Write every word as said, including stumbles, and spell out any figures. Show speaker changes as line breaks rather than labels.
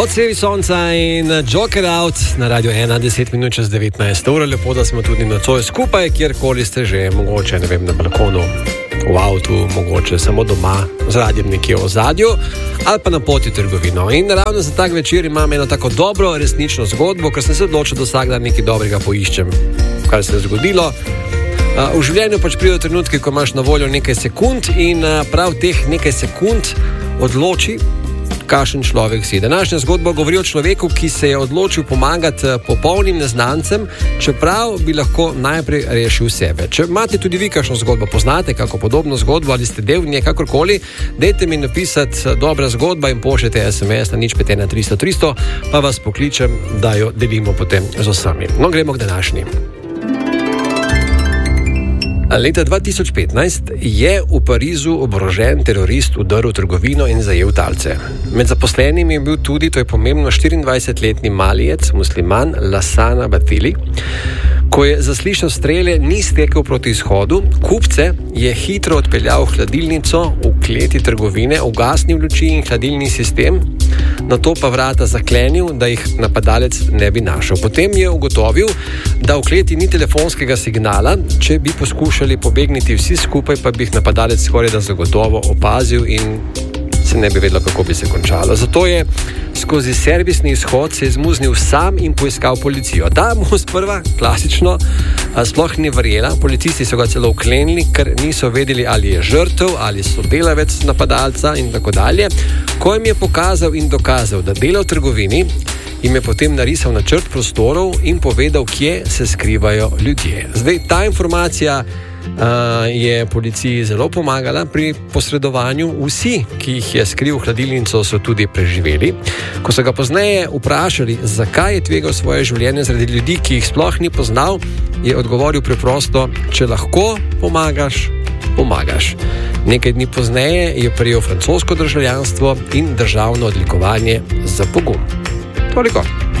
Odsevi sonca in Joker Out na Radio ena, deset minut čez devetnajst ur. Lepo, da smo tudi nocoj skupaj, kjerkoli ste že, mogoče, ne vem, na balkonu, v avtu, mogoče samo doma, z radiem nekje v ozadju, ali pa na poti v trgovino. In ravno za tak večer imam eno tako dobro, resnično zgodbo, ker sem se odločil, da vsak dan nekaj dobrega poiščem, kar se je zgodilo. V življenju pač pridejo trenutki, ko imaš na voljo nekaj sekund in prav teh nekaj sekund odloči, kakšen človek si. Današnja zgodba govori o človeku, ki se je odločil pomagati popolnim neznancem, čeprav bi lahko najprej rešil sebe. Če imate tudi vi kakšno zgodbo, poznate kako podobno zgodbo ali ste del nje, kakorkoli, dajte mi napisati dobra zgodba in pošljete es em es na nič pet ena tristo tristo, pa vas pokličem, da jo delimo potem z vsemi. No, gremo k današnji. Leta dva tisoč petnajst je v Parizu oborožen terorist vdrl trgovino in zajel talce. Med zaposlenimi je bil tudi, to je pomembno, štiriindvajsetletni Malijec, musliman Lassana Bathily. Ko je zaslišal strele, ni stekel proti izhodu, kupce je hitro odpeljal v hladilnico v kleti trgovine, ugasnil luči in hladilni sistem, nato pa vrata zaklenil, da jih napadalec ne bi našel. Potem je ugotovil, da v kleti ni telefonskega signala, če bi poskušali pobegniti vsi skupaj, pa bi jih napadalec skoraj da zagotovo opazil in se ne bi vedelo, kako bi se končalo. Zato je skozi servisni izhod se izmuznil sam in poiskal policijo. Ta mu sprva, klasično, sploh ni verjela. Policisti so ga celo vklenili, ker niso vedeli, ali je žrtev, ali sodelavec napadalca in tako dalje. Ko jim je pokazal in dokazal, da dela v trgovini, jim je potem narisal načrt prostorov in povedal, kje se skrivajo ljudje. Zdaj, ta informacija Uh, je policiji zelo pomagala pri posredovanju. Vsi, ki jih je skril v hladilnico, so tudi preživeli. Ko so ga pozneje vprašali, zakaj je tvegal svoje življenje zaradi ljudi, ki jih sploh ni poznal, je odgovoril preprosto: če lahko pomagaš, pomagaš. Nekaj dni pozneje je prejel francosko državljanstvo in državno odlikovanje za pogum. Toliko.